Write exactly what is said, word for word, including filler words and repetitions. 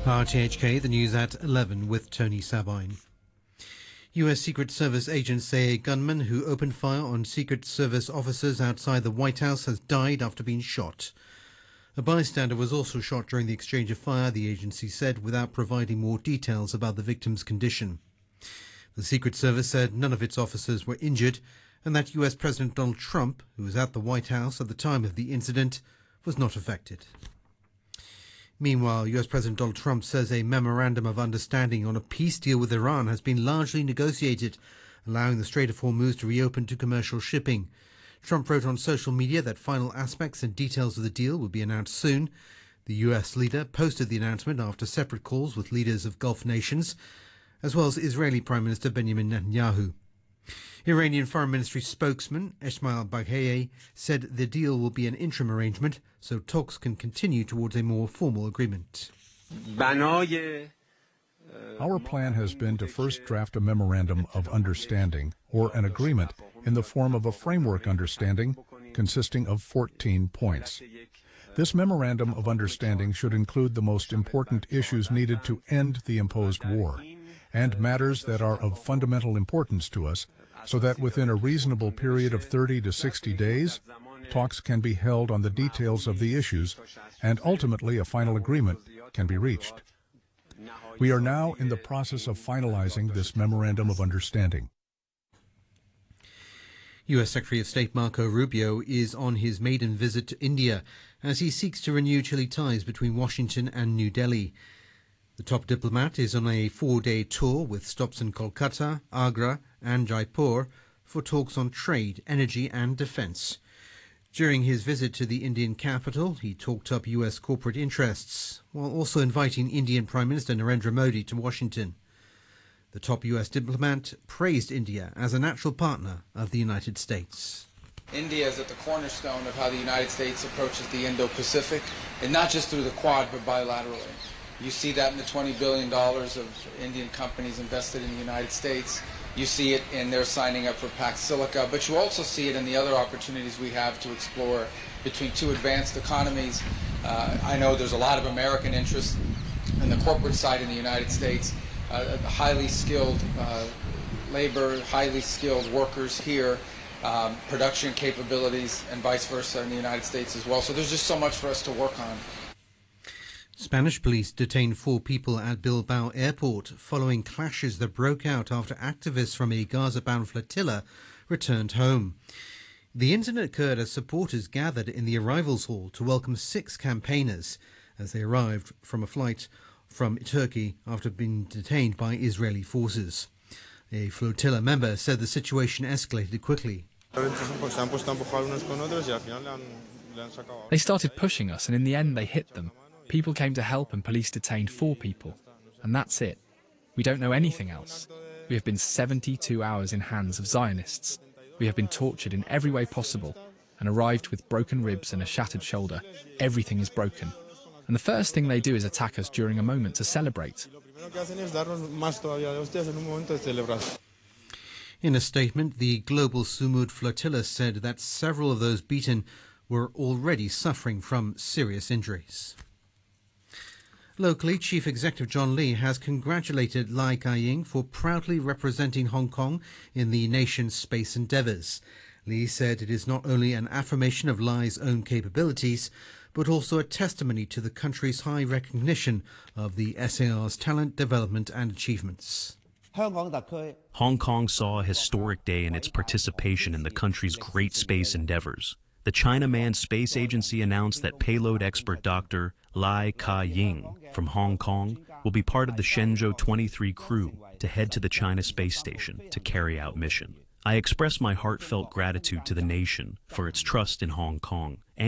R T H K, the news at eleven with Tony Sabine. U S Secret Service agents say a gunman who opened fire on Secret Service officers outside the White House has died after being shot. A bystander was also shot during the exchange of fire, the agency said, without providing more details about the victim's condition. The Secret Service said none of its officers were injured and that U S President Donald Trump, who was at the White House at the time of the incident, was not affected. Meanwhile, U S President Donald Trump says a memorandum of understanding on a peace deal with Iran has been largely negotiated, allowing the Strait of Hormuz to reopen to commercial shipping. Trump wrote on social media that final aspects and details of the deal will be announced soon. The U S leader posted the announcement after separate calls with leaders of Gulf nations, as well as Israeli Prime Minister Benjamin Netanyahu. Iranian Foreign Ministry spokesman Esmail Bagheri said the deal will be an interim arrangement, so talks can continue towards a more formal agreement. Our plan has been to first draft a memorandum of understanding, or an agreement, in the form of a framework understanding consisting of fourteen points. This memorandum of understanding should include the most important issues needed to end the imposed war, and matters that are of fundamental importance to us, so that within a reasonable period of thirty to sixty days, talks can be held on the details of the issues, and ultimately a final agreement can be reached. We are now in the process of finalizing this memorandum of understanding. U S Secretary of State Marco Rubio is on his maiden visit to India as he seeks to renew chilly ties between Washington and New Delhi. The top diplomat is on a four-day tour with stops in Kolkata, Agra and Jaipur for talks on trade, energy and defence. During his visit to the Indian capital, he talked up U S corporate interests, while also inviting Indian Prime Minister Narendra Modi to Washington. The top U S diplomat praised India as a natural partner of the United States. India is at the cornerstone of how the United States approaches the Indo-Pacific, and not just through the Quad, but bilaterally. You see that in the twenty billion dollars of Indian companies invested in the United States. You see it in their signing up for Pax Silica, but you also see it in the other opportunities we have to explore between two advanced economies. Uh, I know there's a lot of American interest in the corporate side in the United States, uh, highly skilled uh, labor, highly skilled workers here, um, production capabilities, and vice versa in the United States as well. So there's just so much for us to work on. Spanish police detained four people at Bilbao airport following clashes that broke out after activists from a Gaza-bound flotilla returned home. The incident occurred as supporters gathered in the arrivals hall to welcome six campaigners as they arrived from a flight from Turkey after being detained by Israeli forces. A flotilla member said the situation escalated quickly. They started pushing us and in the end they hit them. People came to help and police detained four people. And that's it. We don't know anything else. We have been seventy-two hours in hands of Zionists. We have been tortured in every way possible and arrived with broken ribs and a shattered shoulder. Everything is broken. And the first thing they do is attack us during a moment to celebrate. In a statement, the Global Sumud flotilla said that several of those beaten were already suffering from serious injuries. Locally, Chief Executive John Lee has congratulated Lai Ka-ying for proudly representing Hong Kong in the nation's space endeavours. Lee said it is not only an affirmation of Lai's own capabilities, but also a testimony to the country's high recognition of the S A R's talent, development and achievements. Hong Kong saw a historic day in its participation in the country's great space endeavors. The China Manned Space Agency announced that payload expert Doctor Lai Ka-ying from Hong Kong will be part of the Shenzhou twenty-three crew to head to the China space station to carry out mission. I express my heartfelt gratitude to the nation for its trust in Hong Kong.